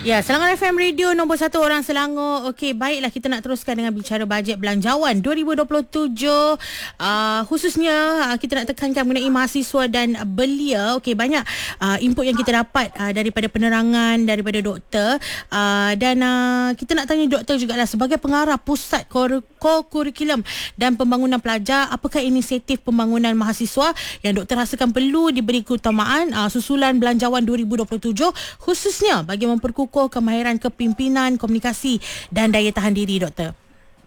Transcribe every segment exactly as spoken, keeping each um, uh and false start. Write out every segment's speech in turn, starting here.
Ya, Selangor F M Radio nombor satu orang Selangor. Okey, baiklah, kita nak teruskan dengan bicara bajet belanjawan dua ribu dua puluh tujuh. Uh, khususnya uh, kita nak tekankan mengenai mahasiswa dan belia. Okey, banyak uh, input yang kita dapat uh, daripada penerangan daripada doktor. Uh, dan uh, kita nak tanya doktor jugalah sebagai pengarah Pusat Co-Kurikulum dan Pembangunan Pelajar, apakah inisiatif pembangunan mahasiswa yang doktor rasakan perlu diberi keutamaan uh, susulan belanjawan dua ribu dua puluh tujuh, khususnya bagi memperkukuh kemahiran kepimpinan, komunikasi dan daya tahan diri, doktor?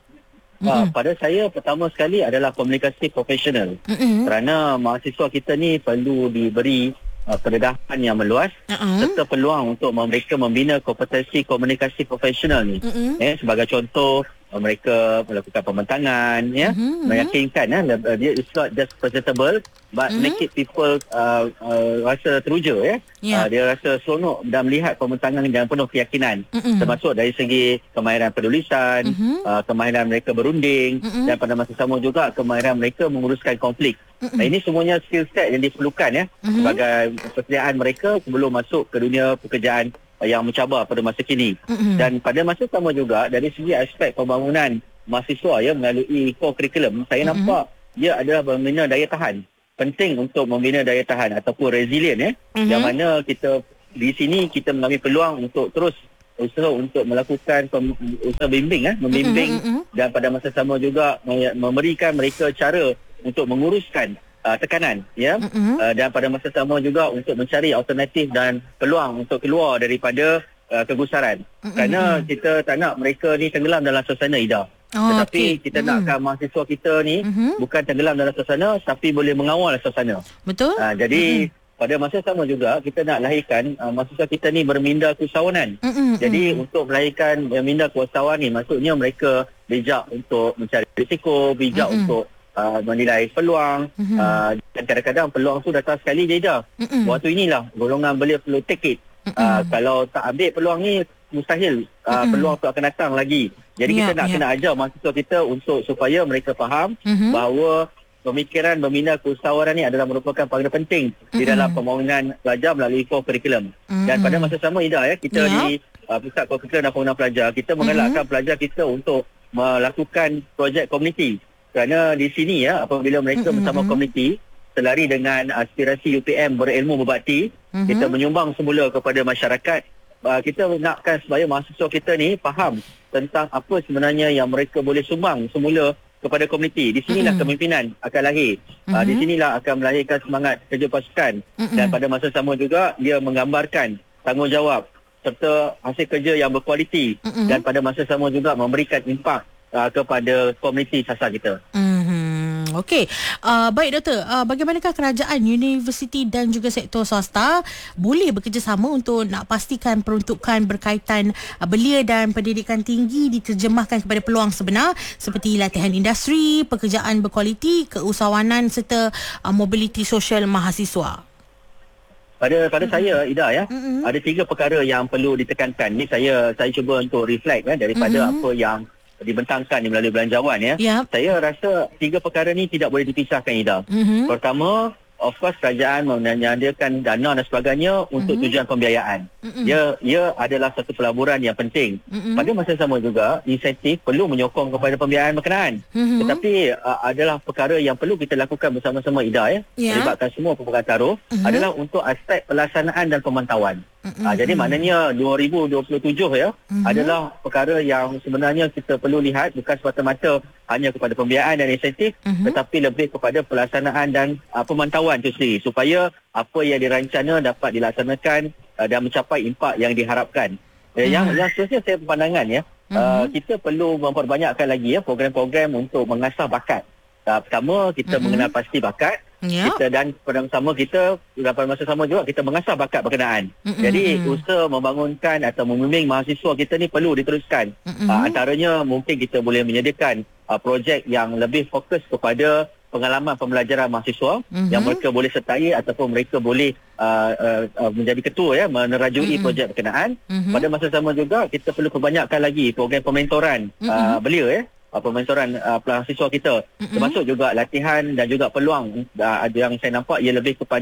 Mm-hmm. Pada saya pertama sekali adalah komunikasi profesional. Mm-hmm. Kerana mahasiswa kita ni perlu diberi uh, pendedahan yang meluas uh-huh. serta peluang untuk mereka membina kompetensi komunikasi profesional ni. Mm-hmm. Eh, sebagai contoh, mereka melakukan pembentangan, ya, mm-hmm. meyakinkan ya, dia it's not just presentable but mm-hmm. make it people uh, uh, rasa teruja, ya, yeah. uh, dia rasa seronok dan melihat pembentangan dengan penuh keyakinan, mm-hmm. termasuk dari segi kemahiran penulisan, mm-hmm. uh, kemahiran mereka berunding, mm-hmm. dan pada masa sama juga kemahiran mereka menguruskan konflik. Mm-hmm. Nah, ini semuanya skill set yang diperlukan, ya, mm-hmm. sebagai persediaan mereka sebelum masuk ke dunia pekerjaan yang mencabar pada masa kini. Mm-hmm. Dan pada masa sama juga dari segi aspek pembangunan mahasiswa, ya, melalui co-curriculum, saya mm-hmm. nampak dia adalah membina daya tahan. Penting untuk membina daya tahan ataupun resilient, ya. Mm-hmm. Yang mana kita di sini kita mengambil peluang untuk terus usaha untuk melakukan usaha bimbing, ya, membimbing, mm-hmm. dan pada masa sama juga memberikan mereka cara untuk menguruskan Uh, tekanan, ya, mm-hmm. uh, dan pada masa sama juga untuk mencari alternatif dan peluang untuk keluar daripada uh, kegusaran. Mm-hmm. Kerana kita tak nak mereka ni tenggelam dalam suasana, Ida. Oh, tetapi okay. kita mm-hmm. nakkan mahasiswa kita ni mm-hmm. bukan tenggelam dalam suasana, tapi boleh mengawal suasana. Betul. Uh, jadi mm-hmm. pada masa sama juga kita nak lahirkan uh, mahasiswa kita ni berminda keusahawanan. Mm-hmm. Jadi mm-hmm. untuk melahirkan berminda keusahawanan ni, maksudnya mereka bijak untuk mencari risiko, bijak mm-hmm. untuk Uh, menilai peluang, mm-hmm. uh, dan kadang-kadang peluang tu datang sekali je dah. Mm-hmm. Waktu inilah golongan belia perlu take it. Mm-hmm. Uh, kalau tak ambil peluang ni, mustahil uh, mm-hmm. peluang tu akan datang lagi. Jadi yeah, kita nak yeah. kena ajar mahasiswa kita untuk supaya mereka faham mm-hmm. bahawa pemikiran membina keusahawanan ni adalah merupakan perkara penting mm-hmm. di dalam pembangunan pelajar melalui co-curriculum. Mm-hmm. Dan pada masa sama, Ida, ya, kita yeah. di uh, Pusat Co-Curriculum dan Pembangunan Pelajar, kita mengalakkan mm-hmm. pelajar kita untuk melakukan projek komuniti. Kerana di sini, ya, apabila mereka mm-hmm. bersama komuniti selari dengan aspirasi U P M berilmu berbakti, mm-hmm. kita menyumbang semula kepada masyarakat. Uh, kita nakkan supaya mahasiswa kita ni faham tentang apa sebenarnya yang mereka boleh sumbang semula kepada komuniti. Di sinilah mm-hmm. kepimpinan akan lahir. Mm-hmm. Uh, di sinilah akan melahirkan semangat kerja pasukan. Mm-hmm. Dan pada masa sama juga dia menggambarkan tanggungjawab serta hasil kerja yang berkualiti, mm-hmm. dan pada masa sama juga memberikan impak Uh, kepada komuniti sasar kita. Mm-hmm. Okey, uh, baik, doktor. Uh, bagaimanakah kerajaan, universiti dan juga sektor swasta boleh bekerjasama untuk nak pastikan peruntukan berkaitan uh, belia dan pendidikan tinggi diterjemahkan kepada peluang sebenar seperti latihan industri, pekerjaan berkualiti, keusahawanan serta uh, mobiliti sosial mahasiswa? Pada pada mm-hmm. saya, Ida, ya, mm-hmm. ada tiga perkara yang perlu ditekankan. Ni saya saya cuba untuk reflect, ya, daripada mm-hmm. apa yang dibentangkan ni melalui belanjawan, ya. Yep. Saya rasa tiga perkara ni tidak boleh dipisahkan, Ida. Mm-hmm. Pertama, of course kerajaan menyediakan dana dan sebagainya untuk mm-hmm. tujuan pembiayaan. Mm-hmm. Ia ia adalah satu pelaburan yang penting. Mm-hmm. Pada masa sama juga, insentif perlu menyokong kepada pembiayaan berkenaan. Mm-hmm. Tetapi uh, adalah perkara yang perlu kita lakukan bersama-sama, Ida, ya. Yeah. Melibatkan semua pemegang taruh, mm-hmm. adalah untuk aspek pelaksanaan dan pemantauan. Mm-hmm. Uh, jadi maknanya dua ribu dua puluh tujuh, ya, mm-hmm. adalah perkara yang sebenarnya kita perlu lihat bukan semata-mata hanya kepada pembiayaan dan insentif, mm-hmm. tetapi lebih kepada pelaksanaan dan uh, pemantauan itu sendiri, supaya apa yang dirancana dapat dilaksanakan uh, dan mencapai impak yang diharapkan. Mm-hmm. Yang yang seterusnya saya berpandangan, ya, mm-hmm. uh, kita perlu memperbanyakkan lagi, ya, program-program untuk mengasah bakat. Uh, pertama, kita mm-hmm. mengenal pasti bakat. Yeah. Kita dan pada masa sama kita pada masa sama juga kita mengasah bakat berkenaan. Mm-hmm. Jadi usaha membangunkan atau membimbing mahasiswa kita ni perlu diteruskan. Mm-hmm. Uh, antaranya mungkin kita boleh menyediakan uh, projek yang lebih fokus kepada pengalaman pembelajaran mahasiswa, mm-hmm. yang mereka boleh sertai ataupun mereka boleh uh, uh, uh, menjadi ketua, ya, menerajui mm-hmm. projek berkenaan. Mm-hmm. Pada masa sama juga kita perlu perbanyakkan lagi program pementoran mm-hmm. uh, belia, ya. Uh, pementoran uh, mahasiswa kita, mm-hmm. termasuk juga latihan dan juga peluang uh, yang saya nampak ia lebih kepada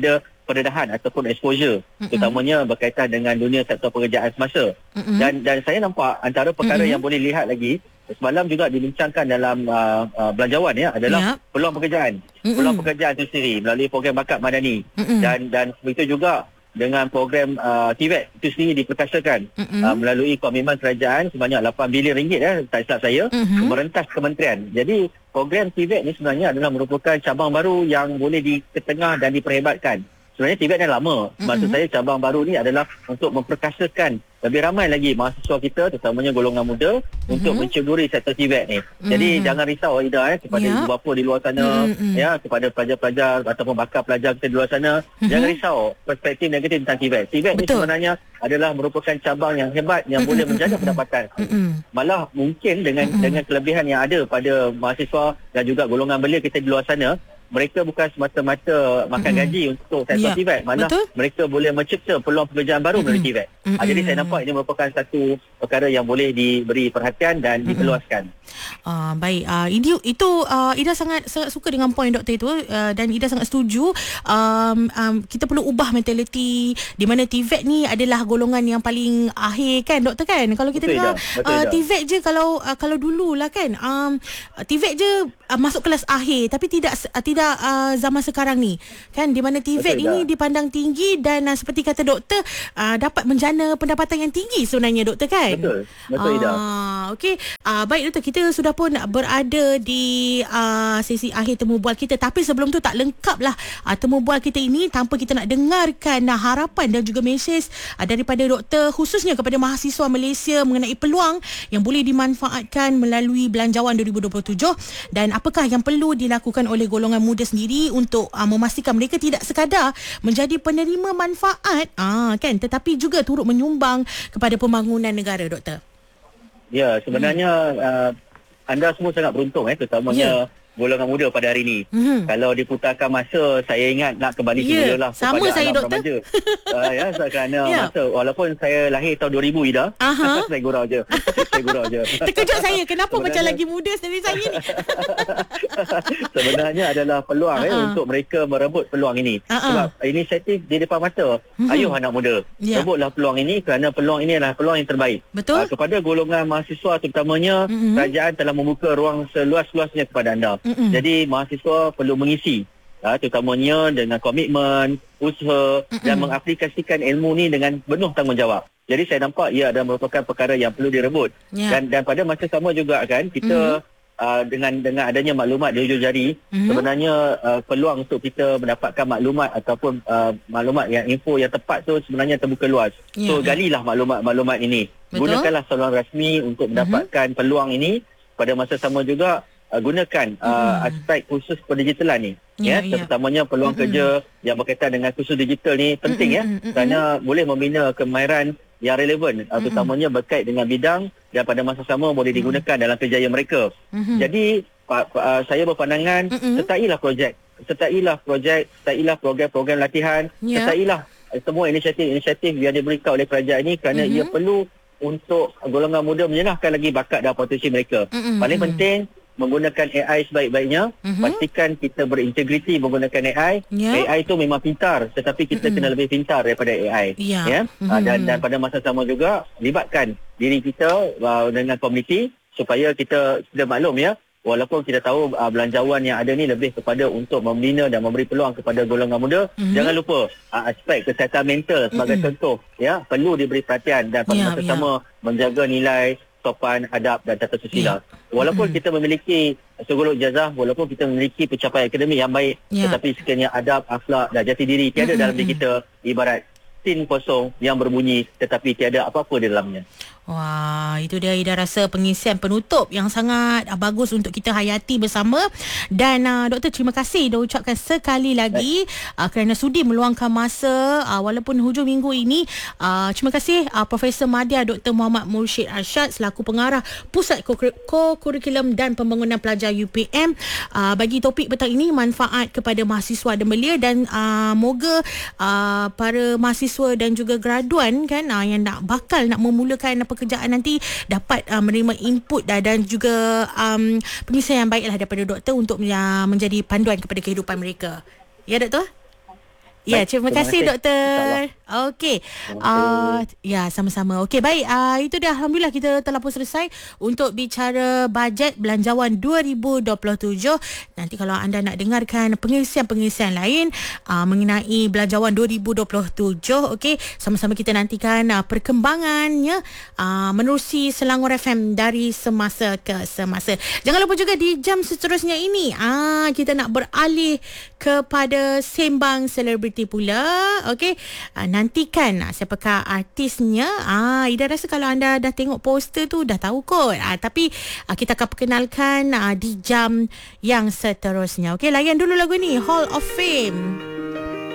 pendedahan ataupun exposure, mm-hmm. terutamanya berkaitan dengan dunia sektor pekerjaan semasa. Mm-hmm. Dan dan saya nampak antara perkara mm-hmm. yang boleh lihat lagi, semalam juga dibincangkan dalam uh, uh, belanjawan ya, adalah yep. peluang pekerjaan. Mm-hmm. Peluang pekerjaan itu sendiri melalui program bakat madani. Mm-hmm. Dan dan begitu juga dengan program uh, T V E T itu sendiri diperkasakan mm-hmm. uh, melalui komitmen kerajaan sebanyak lapan bilion ringgit ya, tak silap saya, mm-hmm. merentas kementerian. Jadi program T V E T ni sebenarnya adalah merupakan cabang baru yang boleh diketengah dan diperhebatkan. Sebenarnya T V E T dah lama. Maksud mm-hmm. saya cabang baru ni adalah untuk memperkasakan lebih ramai lagi mahasiswa kita, terutamanya golongan muda, mm-hmm. untuk menceburi sektor T V E T ni. Mm-hmm. Jadi jangan risau Ida eh, kepada yeah. ibu bapa di luar sana, mm-hmm. ya, kepada pelajar-pelajar ataupun bakal pelajar kita di luar sana, mm-hmm. jangan risau perspektif negatif tentang T V E T. T V E T ni sebenarnya adalah merupakan cabang yang hebat yang mm-hmm. boleh menjaga pendapatan. Mm-hmm. Malah mungkin dengan mm-hmm. dengan kelebihan yang ada pada mahasiswa dan juga golongan belia kita di luar sana, mereka bukan semata-mata makan mm-hmm. gaji untuk sektor yeah. T V E T. Malah betul. Mereka boleh mencipta peluang pekerjaan baru mm-hmm. melalui T V E T. Mm-hmm. Ha, jadi saya nampak ini merupakan satu perkara yang boleh diberi perhatian dan mm-hmm. diperluaskan. Uh, baik, uh, itu, itu uh, Ida sangat, sangat suka dengan poin doktor itu, uh, dan Ida sangat setuju. Um, um, kita perlu ubah mentaliti di mana T V E T ni adalah golongan yang paling akhir kan doktor kan. Kalau kita betul dengar dah, uh, T V E T je kalau uh, kalau dululah kan, um, T V E T je uh, masuk kelas akhir, tapi tidak uh, tidak uh, zaman sekarang ni kan, di mana T V E T betul ini dah dipandang tinggi dan uh, seperti kata doktor, uh, dapat menjana pendapatan yang tinggi sebenarnya doktor kan. Betul. Betul Ida. Uh, Okey, uh, baik doktor, kita sudah pun berada di uh, sesi akhir temu bual kita, tapi sebelum tu tak lengkap lah uh, temu bual kita ini tanpa kita nak dengarkan uh, harapan dan juga mesej uh, daripada doktor khususnya kepada mahasiswa Malaysia mengenai peluang yang boleh dimanfaatkan melalui Belanjawan dua ribu dua puluh tujuh, dan apakah yang perlu dilakukan oleh golongan muda sendiri untuk uh, memastikan mereka tidak sekadar menjadi penerima manfaat uh, kan, tetapi juga turut menyumbang kepada pembangunan negara doktor. Ya, sebenarnya hmm. uh, anda semua sangat beruntung eh, terutamanya yeah. golongan muda pada hari ini. Mm-hmm. Kalau diputarkan masa, saya ingat nak kembali yeah. semula lah sama kepada saya alam doktor. remaja. uh, ya, kerana yeah. masa, walaupun saya lahir tahun dua ribu Ida, uh-huh. saya gurau je. saya gurau je. Terkejut saya, kenapa macam lagi muda sendiri saya ni? Sebenarnya adalah peluang uh-huh. eh, untuk mereka merebut peluang ini. Uh-huh. Sebab inisiatif di depan mata. Mm-hmm. Ayuh anak muda, yeah. rebutlah peluang ini kerana peluang ini adalah peluang yang terbaik. Betul. Uh, kepada golongan mahasiswa terutamanya, mm-hmm. kerajaan telah membuka ruang seluas-luasnya kepada anda. Mm-hmm. Jadi mahasiswa perlu mengisi uh, terutamanya dengan komitmen, usaha mm-hmm. dan mengaplikasikan ilmu ni dengan penuh tanggungjawab. Jadi saya nampak ia adalah merupakan perkara yang perlu direbut. Yeah. Dan dan pada masa sama juga kan kita mm-hmm. uh, dengan dengan adanya maklumat di hujung jari, mm-hmm. sebenarnya uh, peluang untuk kita mendapatkan maklumat ataupun uh, maklumat yang info yang tepat tu sebenarnya terbuka luas. Yeah. So galilah maklumat-maklumat ini. Betul? Gunakanlah saluran rasmi untuk mendapatkan mm-hmm. peluang ini. Pada masa sama juga uh, gunakan uh, mm-hmm. aspek khusus pendigitalan ni. Ya, yeah, terutamanya yeah. peluang mm-hmm. kerja yang berkaitan dengan kursus digital ni penting mm-hmm. ya, kerana mm-hmm. boleh membina kemahiran yang relevan, mm-hmm. terutamanya berkait dengan bidang dan pada masa sama boleh digunakan mm-hmm. dalam kerjaya mereka. Mm-hmm. Jadi pa, pa, uh, saya berpandangan mm-hmm. sertailah projek, sertailah projek, sertailah program-program latihan, yeah. sertailah uh, semua inisiatif-inisiatif yang diberikan oleh kerajaan ini kerana mm-hmm. ia perlu untuk golongan muda menyenahkan lagi bakat dan potensi mereka. Mm-hmm. Paling penting menggunakan A I sebaik-baiknya. Mm-hmm. Pastikan kita berintegriti menggunakan A I. Yeah. A I itu memang pintar, tetapi kita mm-hmm. kena lebih pintar daripada A I. Yeah. Ya. Mm-hmm. Uh, dan dan pada masa sama juga libatkan diri kita uh, dengan komuniti supaya kita sudah maklum ya. Walaupun kita tahu uh, belanjawan yang ada ni lebih kepada untuk membina dan memberi peluang kepada golongan muda, mm-hmm. jangan lupa uh, aspek kesihatan mental sebagai mm-hmm. contoh ya, perlu diberi perhatian dan pada yeah, masa yeah. sama menjaga nilai, sopan, adab dan tata susila. Yeah. Walaupun mm-hmm. kita memiliki segala ijazah, walaupun kita memiliki pencapaian akademik yang baik, yeah. tetapi sekiranya adab, akhlak dan jati diri tiada mm-hmm. dalam diri kita, ibarat tin kosong yang berbunyi tetapi tiada apa-apa di dalamnya. Wah, itu dia Ida rasa pengisian penutup yang sangat uh, bagus untuk kita hayati bersama. Dan uh, doktor, terima kasih dah ucapkan sekali lagi uh, kerana sudi meluangkan masa uh, walaupun hujung minggu ini. Uh, terima kasih uh, Profesor Madya Doktor Muhammad Mursyid Arsyad selaku pengarah Pusat Co-Kurikulum dan Pembangunan Pelajar U P M uh, bagi topik petang ini, manfaat kepada mahasiswa dan belia, dan uh, moga uh, para mahasiswa dan juga graduan kan uh, yang nak bakal nak memulakan pekerjaan nanti dapat uh, menerima input uh, dan juga um, pengisian yang baiklah daripada doktor untuk uh, menjadi panduan kepada kehidupan mereka. Ya doktor? Ya, Baik, terima, terima kasih, kasih. doktor. Okey. Terima Uh, kasih. ya, sama-sama. Okey, baik. Uh, itu dah, alhamdulillah kita telah pun selesai untuk bicara bajet belanjawan dua ribu dua puluh tujuh. Nanti kalau anda nak dengarkan pengisian-pengisian lain uh, mengenai belanjawan dua ribu dua puluh tujuh, okey, sama-sama kita nantikan uh, perkembangannya uh, menerusi Selangor F M dari semasa ke semasa. Jangan lupa juga di jam seterusnya ini ah kita nak beralih kepada sembang selebriti pula. Okey, uh, nantikan uh, siapakah artisnya. Ah Ida rasa kalau anda dah tengok poster tu dah tahu kot. Ah tapi uh, kita akan perkenalkan uh, di jam yang seterusnya. Okey, layan dulu lagu ni, Hall of Fame.